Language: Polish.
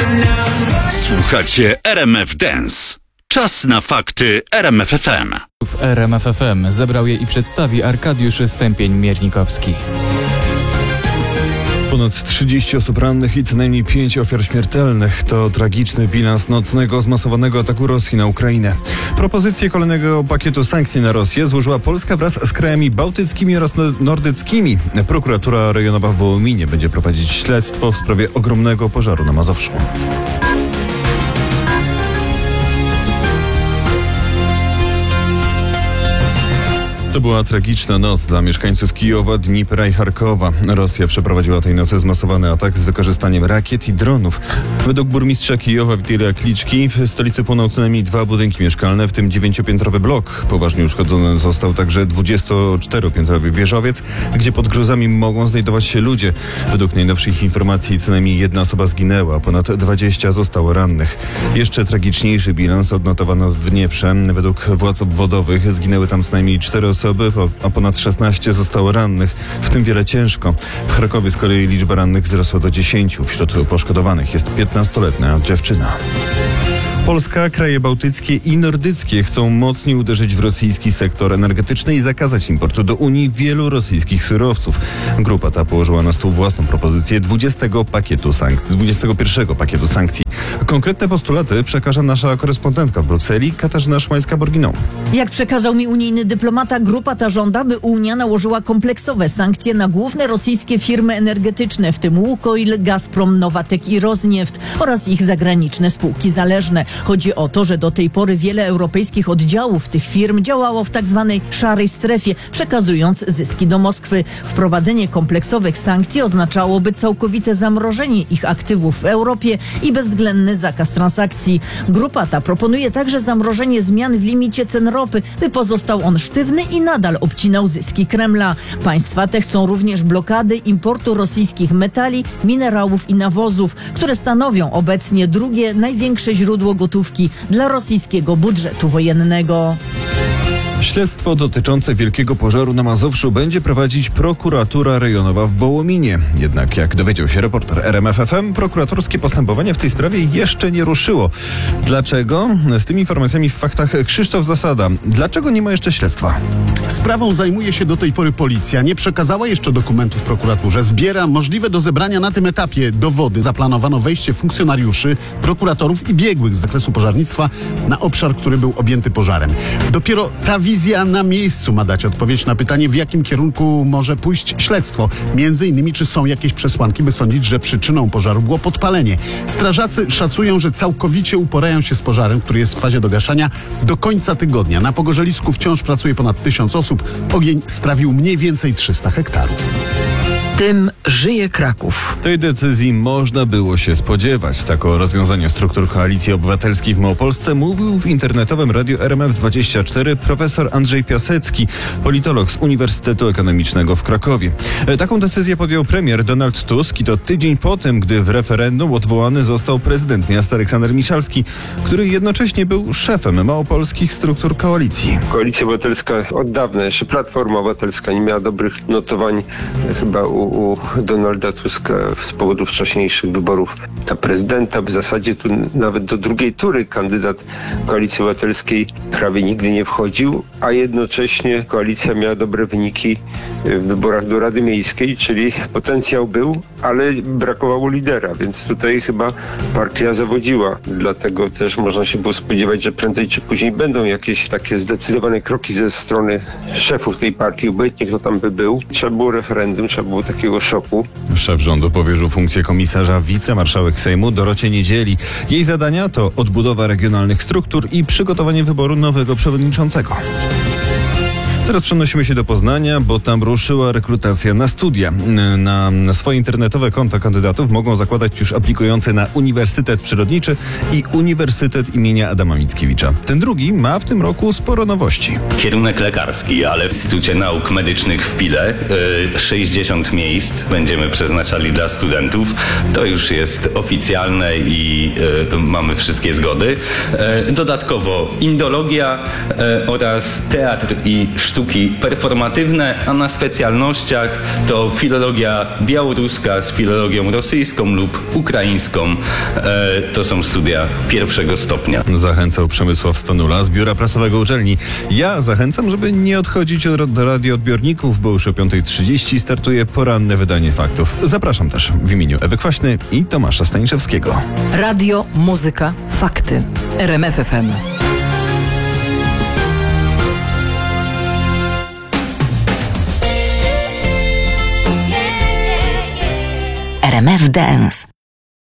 Słuchacie RMF Dance. Czas na fakty RMF FM. W RMF FM zebrał je i przedstawi Arkadiusz Stępień-Miernikowski. Ponad 30 osób rannych i co najmniej 5 ofiar śmiertelnych. To tragiczny bilans nocnego zmasowanego ataku Rosji na Ukrainę. Propozycję kolejnego pakietu sankcji na Rosję złożyła Polska wraz z krajami bałtyckimi oraz nordyckimi. Prokuratura rejonowa w Wołominie będzie prowadzić śledztwo w sprawie ogromnego pożaru na Mazowszu. To była tragiczna noc dla mieszkańców Kijowa, Dnipra i Charkowa. Rosja przeprowadziła tej nocy zmasowany atak z wykorzystaniem rakiet i dronów. Według burmistrza Kijowa Witylija Kliczki w stolicy płonął co najmniej 2 budynki mieszkalne, w tym 9-piętrowy blok. Poważnie uszkodzony został także 24-piętrowy wieżowiec, gdzie pod gruzami mogą znajdować się ludzie. Według najnowszych informacji co najmniej 1 osoba zginęła, a ponad 20 zostało rannych. Jeszcze tragiczniejszy bilans odnotowano w Dnieprze. Według władz obwodowych zginęły tam co najmniej 4 osoby, a ponad 16 zostało rannych, w tym wiele ciężko. W Charkowie z kolei liczba rannych wzrosła do 10. Wśród poszkodowanych jest 15-letnia dziewczyna. Polska, kraje bałtyckie i nordyckie chcą mocniej uderzyć w rosyjski sektor energetyczny i zakazać importu do Unii wielu rosyjskich surowców. Grupa ta położyła na stół własną propozycję 21 pakietu sankcji. Konkretne postulaty przekaże nasza korespondentka w Brukseli, Katarzyna Szymańska-Borginą. Jak przekazał mi unijny dyplomata, grupa ta żąda, by Unia nałożyła kompleksowe sankcje na główne rosyjskie firmy energetyczne, w tym Łukoil, Gazprom, Nowatek i Rosnieft oraz ich zagraniczne spółki zależne. Chodzi o to, że do tej pory wiele europejskich oddziałów tych firm działało w tak zwanej szarej strefie, przekazując zyski do Moskwy. Wprowadzenie kompleksowych sankcji oznaczałoby całkowite zamrożenie ich aktywów w Europie i bezwzględny zakaz transakcji. Grupa ta proponuje także zamrożenie zmian w limicie cen ropy, by pozostał on sztywny i nadal obcinał zyski Kremla. Państwa te chcą również blokady importu rosyjskich metali, minerałów i nawozów, które stanowią obecnie drugie największe źródło gotówki dla rosyjskiego budżetu wojennego. Śledztwo dotyczące wielkiego pożaru na Mazowszu będzie prowadzić prokuratura rejonowa w Wołominie. Jednak jak dowiedział się reporter RMF FM, prokuratorskie postępowanie w tej sprawie jeszcze nie ruszyło. Dlaczego? Z tymi informacjami w faktach Krzysztof Zasada. Dlaczego nie ma jeszcze śledztwa? Sprawą zajmuje się do tej pory policja. Nie przekazała jeszcze dokumentów prokuraturze. Zbiera możliwe do zebrania na tym etapie dowody. Zaplanowano wejście funkcjonariuszy, prokuratorów i biegłych z zakresu pożarnictwa na obszar, który był objęty pożarem. Dopiero ta wizja na miejscu ma dać odpowiedź na pytanie, w jakim kierunku może pójść śledztwo. Między innymi, czy są jakieś przesłanki, by sądzić, że przyczyną pożaru było podpalenie. Strażacy szacują, że całkowicie uporają się z pożarem, który jest w fazie dogaszania, do końca tygodnia. Na pogorzelisku wciąż pracuje ponad 1000 osób. Ogień strawił mniej więcej 300 hektarów. Tym żyje Kraków. Tej decyzji można było się spodziewać. Tak o rozwiązaniu struktur Koalicji Obywatelskiej w Małopolsce mówił w internetowym radiu RMF24 profesor Andrzej Piasecki, politolog z Uniwersytetu Ekonomicznego w Krakowie. Taką decyzję podjął premier Donald Tusk i to tydzień po tym, gdy w referendum odwołany został prezydent miasta Aleksander Miszalski, który jednocześnie był szefem małopolskich struktur koalicji. Koalicja Obywatelska od dawna, jeszcze Platforma Obywatelska nie miała dobrych notowań chyba u Donalda Tuska z powodu wcześniejszych wyborów na prezydenta. W zasadzie tu nawet do drugiej tury kandydat Koalicji Obywatelskiej prawie nigdy nie wchodził, a jednocześnie koalicja miała dobre wyniki w wyborach do Rady Miejskiej, czyli potencjał był, ale brakowało lidera, więc tutaj chyba partia zawodziła. Dlatego też można się było spodziewać, że prędzej czy później będą jakieś takie zdecydowane kroki ze strony szefów tej partii, obojętnie kto tam by był. Trzeba było referendum, trzeba było takiego szoku. Szef rządu powierzył funkcję komisarza wicemarszałek Sejmu Dorocie Niedzieli. Jej zadania to odbudowa regionalnych struktur i przygotowanie wyboru nowego przewodniczącego. Teraz przenosimy się do Poznania, bo tam ruszyła rekrutacja na studia. Na swoje internetowe konta kandydatów mogą zakładać już aplikujące na Uniwersytet Przyrodniczy i Uniwersytet imienia Adama Mickiewicza. Ten drugi ma w tym roku sporo nowości. Kierunek lekarski, ale w Instytucie Nauk Medycznych w Pile 60 miejsc będziemy przeznaczali dla studentów. To już jest oficjalne i mamy wszystkie zgody. Dodatkowo indologia oraz teatr i sztuka sztuki performatywne, a na specjalnościach to filologia białoruska z filologią rosyjską lub ukraińską. To są studia pierwszego stopnia. Zachęcał Przemysław Stonula z Biura Prasowego Uczelni. Ja zachęcam, żeby nie odchodzić od radioodbiorników, bo już o 5:30 startuje poranne wydanie faktów. Zapraszam też w imieniu Ewy Kwaśny i Tomasza Staniszewskiego. Radio, muzyka, fakty. RMF FM. RMF Dance.